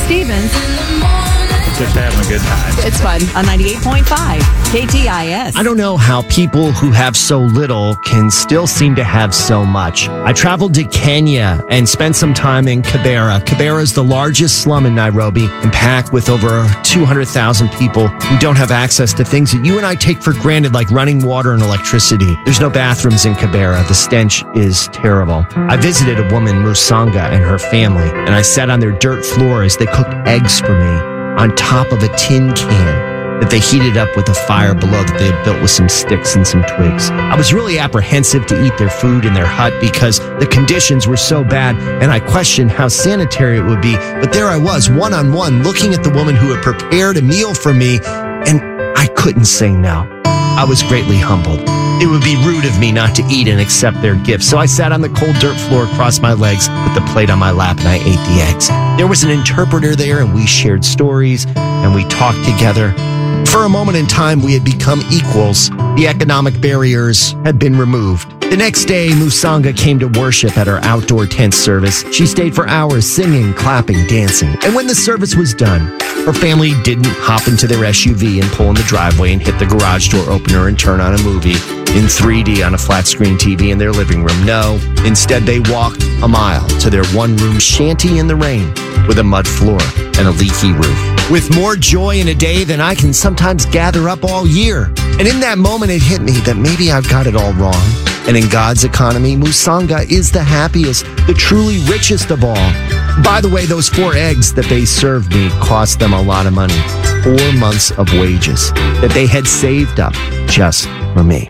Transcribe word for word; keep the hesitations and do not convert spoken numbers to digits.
Stevens. Just having a good time. It's fun on ninety-eight point five K T I S. I don't know how people who have so little can still seem to have so much. I traveled to Kenya and spent some time in Kibera. Kibera is the largest slum in Nairobi and packed with over two hundred thousand people who don't have access to things that you and I take for granted, like running water and electricity. There's no bathrooms in Kibera. The stench is terrible. I visited a woman, Musanga, and her family, and I sat on their dirt floor as they cooked eggs for me on top of a tin can that they heated up with a fire below that they had built with some sticks and some twigs. I was really apprehensive to eat their food in their hut because the conditions were so bad, and I questioned how sanitary it would be. But there I was, one-on-one, looking at the woman who had prepared a meal for me, and I couldn't say no. I was greatly humbled. It would be rude of me not to eat and accept their gift. So I sat on the cold dirt floor, crossed my legs, put the plate on my lap, and I ate the eggs. There was an interpreter there, and we shared stories, and we talked together. For a moment in time, we had become equals. The economic barriers had been removed. The next day, Musanga came to worship at our outdoor tent service. She stayed for hours singing, clapping, dancing. And when the service was done, her family didn't hop into their S U V and pull in the driveway and hit the garage door opener and turn on a movie in three D on a flat screen T V in their living room. No, instead they walked a mile to their one-room shanty in the rain with a mud floor and a leaky roof. With more joy in a day than I can sometimes gather up all year. And in that moment, it hit me that maybe I've got it all wrong. And in God's economy, Musanga is the happiest, the truly richest of all. By the way, those four eggs that they served me cost them a lot of money. Four months of wages that they had saved up just for me.